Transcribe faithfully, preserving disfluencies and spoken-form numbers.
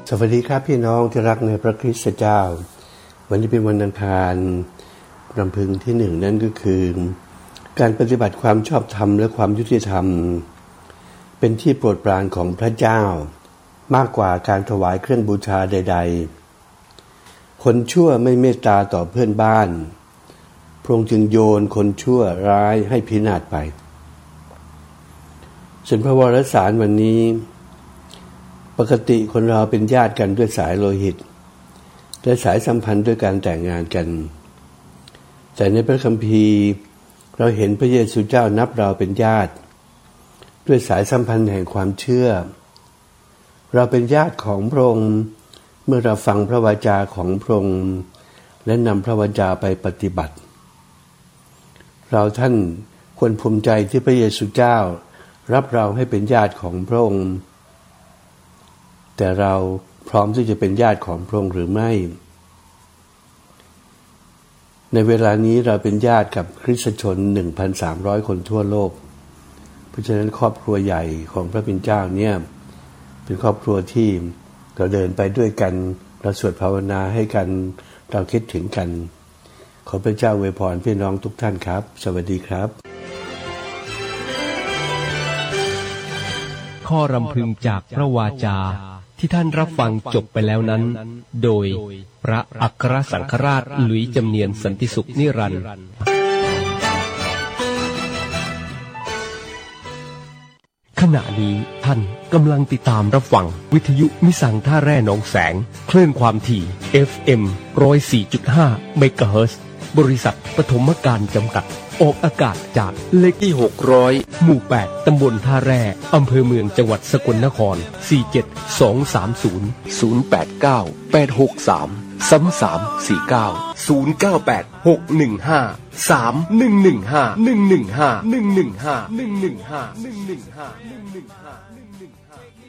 สวัสดีครับพี่น้องที่รักในพระคริสต์เจ้าวันนี้เป็นวันอังคารรำพึงที่หนึ่งนั่นก็คือการปฏิบัติความชอบธรรมและความยุติธรรมเป็นที่โปรดปรานของพระเจ้ามากกว่าการถวายเครื่องบูชาใดๆคนชั่วไม่เมตตาต่อเพื่อนบ้านพระองค์จึงโยนคนชั่วร้ายให้พินาศไปส่วนพระวรสารวันนี้ปกติคนเราเป็นญาติกันด้วยสายโลหิตและสายสัมพันธ์ด้วยการแต่งงานกันแต่ในพระคัมภีร์เราเห็นพระเยซูเจ้านับเราเป็นญาติด้วยสายสัมพันธ์แห่งความเชื่อเราเป็นญาติของพระองค์เมื่อเราฟังพระวจาของพระองค์และนำพระวจาไปปฏิบัติเราท่านควรภูมิใจที่พระเยซูเจ้ารับเราให้เป็นญาติของพระองค์แต่เราพร้อมที่จะเป็นญาติของพระองค์หรือไม่ในเวลานี้เราเป็นญาติกับคริสตชน หนึ่งพันสามร้อย คนทั่วโลกเพราะฉะนั้นครอบครัวใหญ่ของพระบิดาเจ้าเนี่ยเป็นครอบครัวที่เราเดินไปด้วยกันเราสวดภาวนาให้กันเราคิดถึงกันขอพระเจ้าอวยพรพี่น้องทุกท่านครับสวัสดีครับข้อรำพึงจากพระวาจาที่ท่านรับฟังจบไปแล้วนั้นโดยพระอัครสังฆราชหลุยส์จำเนียนสันติสุขนิรันดร์ขณะนี้ท่านกำลังติดตามรับฟังวิทยุมิสังท่าแร่หนองแสงคลื่นความถี่ เอฟ เอ็ม หนึ่งร้อยสี่จุดห้า เมกะเฮิรตซ์บริษัทปฐมการจำกัดออกอากาศจากเลขที่หกร้อยหมู่แปดตำบลท่าแร่อำเภอเมืองจังหวัดสกลนครสี่ เจ็ด สอง สาม ศูนย์ ศูนย์ แปด เก้า แปด หก สาม สาม สาม สี่ เก้า ศูนย์ เก้า แปด หก หนึ่ง ห้า สาม หนึ่ง หนึ่ง ห้า หนึ่ง หนึ่ง ห้า หนึ่ง หนึ่ง ห้า หนึ่ง หนึ่ง ห้า หนึ่ง หนึ่ง ห้า หนึ่ง หนึ่ง ห้า